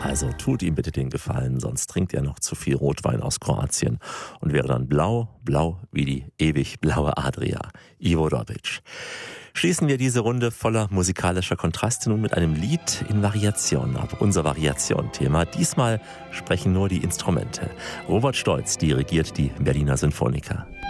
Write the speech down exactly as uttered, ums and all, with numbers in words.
Also tut ihm bitte den Gefallen, sonst trinkt er noch zu viel Rotwein aus Kroatien und wäre dann blau, blau wie die ewig blaue Adria. Ivo Dobić. Schließen wir diese Runde voller musikalischer Kontraste nun mit einem Lied in Variation ab. Unser Variation-Thema. Diesmal sprechen nur die Instrumente. Robert Stolz dirigiert die Berliner Sinfoniker.